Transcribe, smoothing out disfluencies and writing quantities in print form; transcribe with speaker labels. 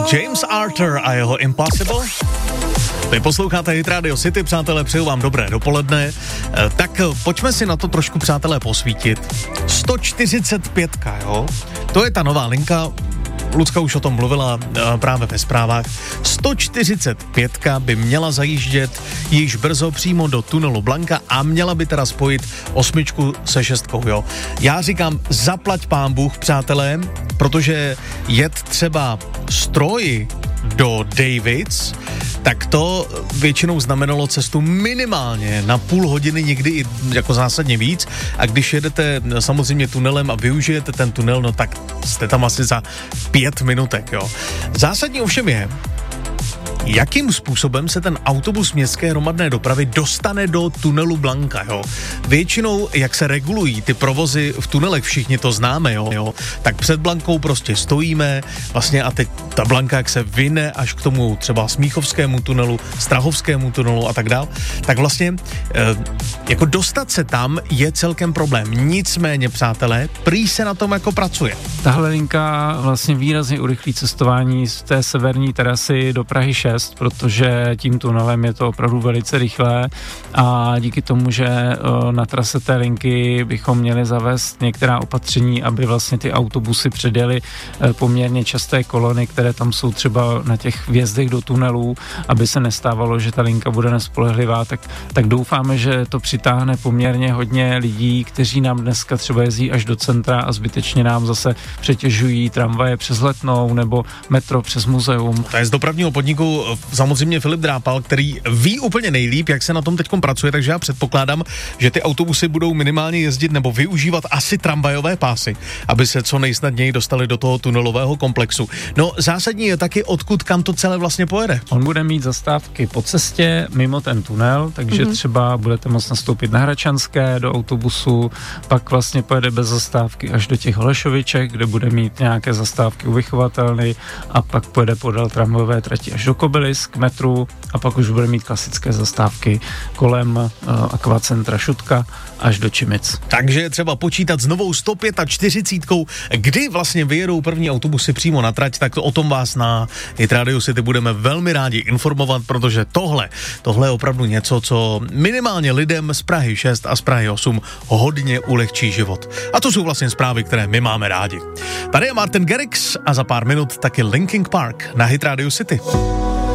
Speaker 1: James Arthur a jeho Impossible. Vy posloucháte Hit Radio City, přátelé, přeju vám dobré dopoledne. Tak pojďme si na to trošku, přátelé, posvítit. 145, jo? To je ta nová linka, Lucka už o tom mluvila právě ve zprávách. 145 by měla zajíždět již brzo přímo do tunelu Blanka a měla by teda spojit 8 se 6, jo. Já říkám, zaplať pán Bůh, přátelé, protože jet třeba stroji do Davids, tak to většinou znamenalo cestu minimálně na půl hodiny, někdy i jako zásadně víc. A když jedete samozřejmě tunelem a využijete ten tunel, no tak jste tam asi za 5 minutek, jo. Zásadní ovšem je, jakým způsobem se ten autobus městské hromadné dopravy dostane do tunelu Blanka, jo. Většinou, jak se regulují ty provozy v tunelech, všichni to známe, jo, tak před Blankou prostě stojíme, vlastně a teď ta Blanka, jak se vyne až k tomu třeba Smíchovskému tunelu, Strahovskému tunelu a tak dál, tak vlastně jako dostat se tam je celkem problém. Nicméně, přátelé, prý se na tom jako pracuje.
Speaker 2: Tahle linka vlastně výrazně urychlí cestování z té severní trasy do Prahy 6, protože tím tunelem je to opravdu velice rychlé a díky tomu, že na trase té linky bychom měli zavést některá opatření, aby vlastně ty autobusy předjeli poměrně časté kolony, které tam jsou třeba na těch vjezdech do tunelů, aby se nestávalo, že ta linka bude nespolehlivá, tak doufáme, že to přitáhne poměrně hodně lidí, kteří nám dneska třeba jezdí až do centra a zbytečně nám zase přetěžují tramvaje přes Letnou nebo metro přes muzeum.
Speaker 1: To je z dopravního podniku samozřejmě Filip Drápal, který ví úplně nejlíp, jak se na tom teďkom pracuje, takže já předpokládám, že ty autobusy budou minimálně jezdit nebo využívat asi tramvajové pásy, aby se co nejsnadněji dostali do toho tunelového komplexu. No zásadní je taky, odkud kam to celé vlastně pojede.
Speaker 2: On bude mít zastávky po cestě mimo ten tunel, takže třeba budete moct nastoupit na Hračanské do autobusu, pak vlastně pojede bez zastávky až do těch Holešoviček, kde bude mít nějaké zastávky u Vychovatelny a pak pojede podél tramvajové trati až do Kobylis k metru a pak už bude mít klasické zastávky kolem akvacentra Šutka až do Čimic.
Speaker 1: Takže je třeba počítat s novou 145, kdy vlastně vyjedou první autobusy přímo na trať, tak to o tom vás na Hit Radio City budeme velmi rádi informovat, protože tohle je opravdu něco, co minimálně lidem z Prahy 6 a z Prahy 8 hodně ulehčí život. A to jsou vlastně zprávy, které my máme rádi. Tady je Martin Garrix a za pár minut taky Linkin Park na Hit Radio City.